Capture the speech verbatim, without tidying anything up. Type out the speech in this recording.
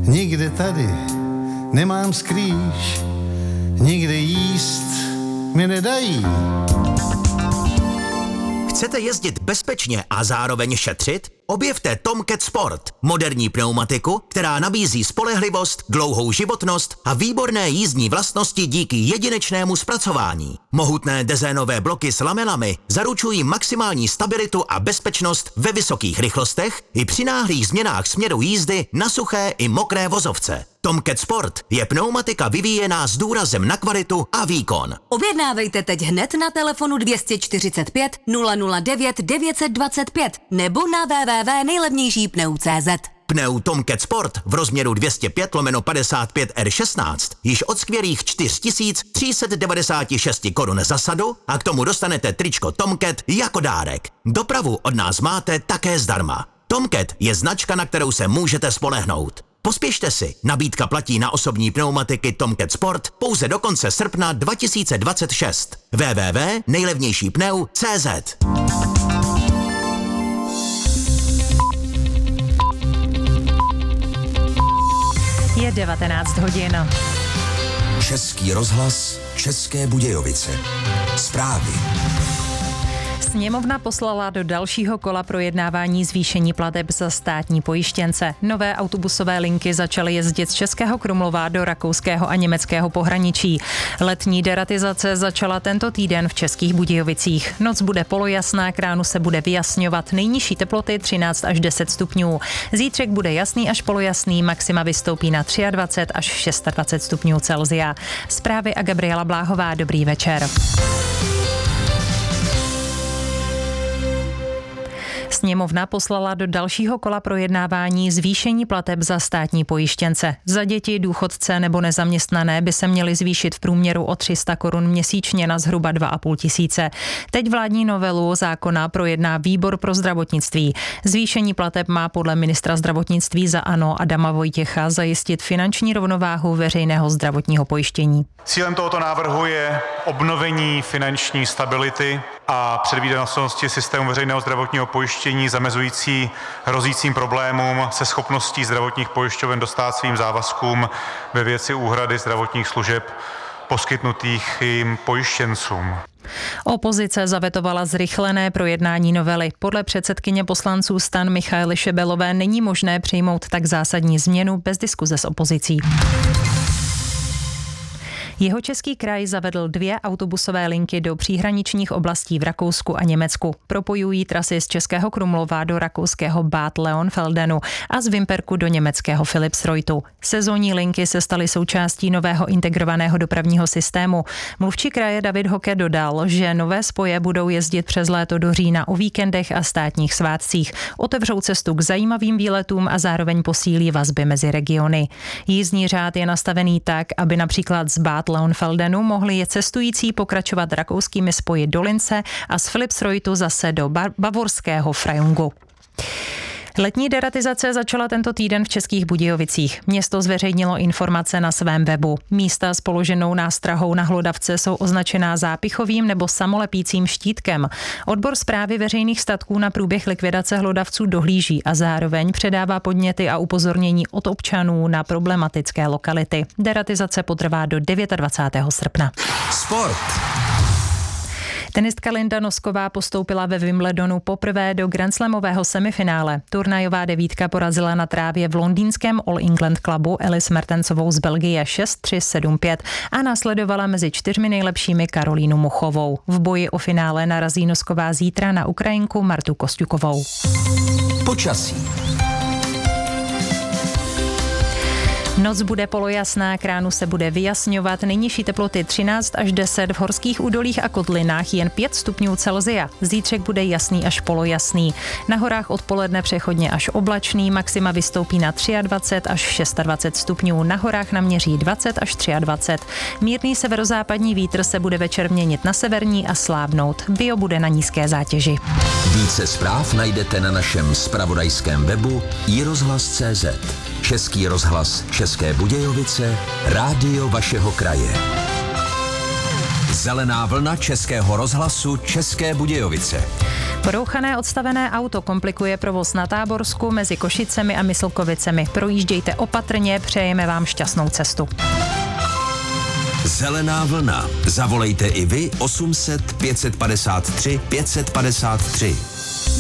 Nikde tady nemám skrýš, nikde jíst mi nedají. Chcete jezdit bezpečně a zároveň šetřit? Objevte Tomcat Sport, moderní pneumatiku, která nabízí spolehlivost, dlouhou životnost a výborné jízdní vlastnosti díky jedinečnému zpracování. Mohutné dezénové bloky s lamelami zaručují maximální stabilitu a bezpečnost ve vysokých rychlostech i při náhlých změnách směru jízdy na suché i mokré vozovce. Tomcat Sport je pneumatika vyvíjená s důrazem na kvalitu a výkon. Objednávejte teď hned na telefonu dvě čtyřicet pět nula nula devět devět dva pět nebo na w w w tečka nejlevnější pneu tečka cé zet. Pneu Tomcat Sport v rozměru dvě stě pět lomeno padesát pět R šestnáct již od skvělých čtyři tisíce tři sta devadesát šest korun za sadu a k tomu dostanete tričko Tomcat jako dárek. Dopravu od nás máte také zdarma. Tomcat je značka, na kterou se můžete spolehnout. Pospěšte si, nabídka platí na osobní pneumatiky Tomcat Sport pouze do konce srpna dva tisíce dvacet šest. w w w tečka nejlevnější pneu tečka cé zet. Je devatenáct hodin. Český rozhlas, České Budějovice. Zprávy. Sněmovna poslala do dalšího kola projednávání zvýšení plateb za státní pojištěnce. Nové autobusové linky začaly jezdit z Českého Krumlova do rakouského a německého pohraničí. Letní deratizace začala tento týden v Českých Budějovicích. Noc bude polojasná, k ránu se bude vyjasňovat, nejnižší teploty třináct až deset stupňů. Zítřek bude jasný až polojasný, maxima vystoupí na dvacet tři až dvacet šest stupňů Celsia. Zprávy a Gabriela Bláhová, dobrý večer. Sněmovna poslala do dalšího kola projednávání zvýšení plateb za státní pojištěnce. Za děti, důchodce nebo nezaměstnané by se měly zvýšit v průměru o tři sta korun měsíčně na zhruba dva a půl tisíce. Teď vládní novelu zákona projedná výbor pro zdravotnictví. Zvýšení plateb má podle ministra zdravotnictví za ANO Adama Vojtěcha zajistit finanční rovnováhu veřejného zdravotního pojištění. Cílem tohoto návrhu je obnovení finanční stability a předvídatelnosti systému veřejného zdravotního pojištění zamezující hrozícím problémům se schopností zdravotních pojišťoven dostát svým závazkům ve věci úhrady zdravotních služeb poskytnutých jim pojištěncům. Opozice zavetovala zrychlené projednání novely. Podle předsedkyně poslanců STAN Michaely Šebelové není možné přijmout tak zásadní změnu bez diskuze s opozicí. Jihočeský kraj zavedl dvě autobusové linky do příhraničních oblastí v Rakousku a Německu. Propojují trasy z Českého Krumlova do rakouského Bad Leonfeldenu a z Vimperku do německého Philippsreutu. Sezónní linky se staly součástí nového integrovaného dopravního systému. Mluvčí kraje David Hoke dodal, že nové spoje budou jezdit přes léto do října o víkendech a státních svátcích. Otevřou cestu k zajímavým výletům a zároveň posílí vazby mezi regiony. Jízdní řád je nastavený tak, aby například z Bad Leonfeldenu mohli je cestující pokračovat rakouskými spoji do Lince a z Philippsreutu zase do bavorského Frajungu. Letní deratizace začala tento týden v Českých Budějovicích. Město zveřejnilo informace na svém webu. Místa s položenou nástrahou na hlodavce jsou označená zápichovým nebo samolepícím štítkem. Odbor správy veřejných statků na průběh likvidace hlodavců dohlíží a zároveň předává podněty a upozornění od občanů na problematické lokality. Deratizace potrvá do dvacátého devátého srpna. Sport. Tenistka Linda Nosková postoupila ve Wimbledonu poprvé do grandslamového semifinále. Turnajová devítka porazila na trávě v londýnském All England klubu Alice Mertensovou z Belgie šest tři sedm pět a následovala mezi čtyřmi nejlepšími Karolínu Muchovou. V boji o finále narazí Nosková zítra na Ukrajinku Martu Kosťukovou. Počasí. Noc bude polojasná, k ránu se bude vyjasňovat, nejnižší teploty třináct až deset, v horských údolích a kotlinách jen pět stupňů Celsia. Zítřek bude jasný až polojasný. Na horách odpoledne přechodně až oblačný, maxima vystoupí na dvacet tři až dvacet šest stupňů, na horách naměří dvacet až dvacet tři. Mírný severozápadní vítr se bude večer měnit na severní a slávnout. Bio bude na nízké zátěži. Více zpráv najdete na našem zpravodajském webu i rozhlas tečka cé zet. Český rozhlas České Budějovice, rádio vašeho kraje. Zelená vlna Českého rozhlasu České Budějovice. Porouchané odstavené auto komplikuje provoz na Táborsku mezi Košicemi a Myslkovicemi. Projíždějte opatrně, přejeme vám šťastnou cestu. Zelená vlna. Zavolejte i vy osm set pět set padesát tři pět set padesát tři.